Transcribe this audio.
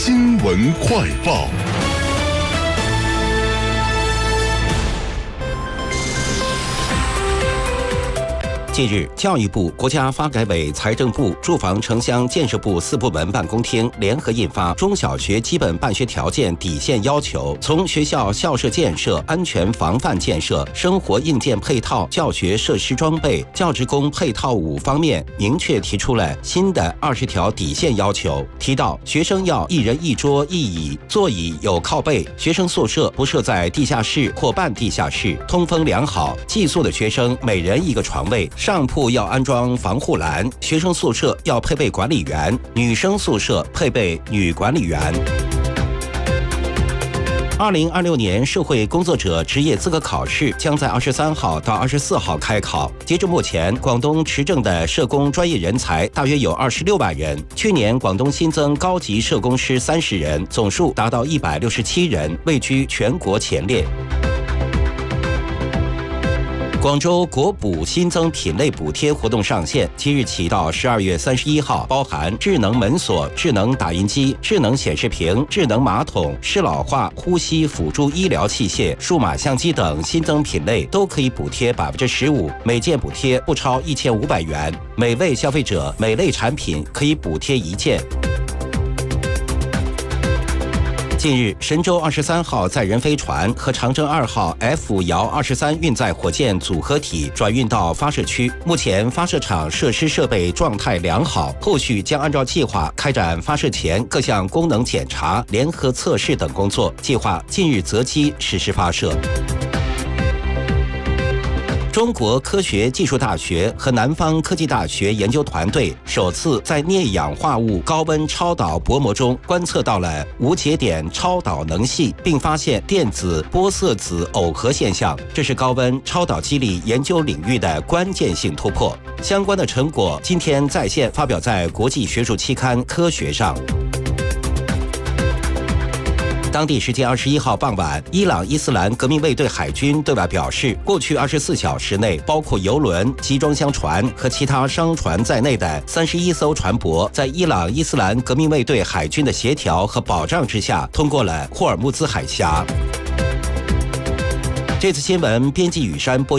新闻快报。 近日，教育部、国家发改委、财政部、住房城乡建设部4部门办公厅联合印发《中小学基本办学条件底线要求》，从学校校舍建设、安全防范建设、生活硬件配套、教学设施装备、教职工配套5方面，明确提出了新的20条底线要求。提到学生要1人1桌1椅，座椅有靠背，学生宿舍不设在地下室或半地下室，通风良好，寄宿的学生每人1个床位。上铺要安装防护栏，学生宿舍要配备管理员，女生宿舍配备女管理员。2026年社会工作者职业资格考试将在23号到24号开考。截至目前，广东持证的社工专业人才大约有26万人。去年广东新增高级社工师30人，总数达到167人，位居全国前列。广州国补新增品类补贴活动上线，即日起到12月31号，包含智能门锁、智能打印机、智能显示屏、智能马桶、适老化呼吸辅助医疗器械、数码相机等新增品类都可以补贴15%，每件补贴不超1500元，每位消费者每类产品可以补贴1件。近日，神舟23号载人飞船和长征2号 F 遥23运载火箭组合体转运到发射区，目前发射场设施设备状态良好，后续将按照计划开展发射前各项功能检查、联合测试等工作，计划近日择机实施发射。中国科学技术大学和南方科技大学研究团队首次在镍氧化物高温超导薄膜中观测到了无节点超导能系，并发现电子玻色子耦合现象，这是高温超导机理研究领域的关键性突破。相关的成果今天在线发表在国际学术期刊《科学》上。当地时间21号傍晚，伊朗伊斯兰革命卫队海军对外表示，过去24小时内，包括油轮、集装箱船和其他商船在内的31艘船舶，在伊朗伊斯兰革命卫队海军的协调和保障之下，通过了霍尔木兹海峡。这次新闻编辑雨山播。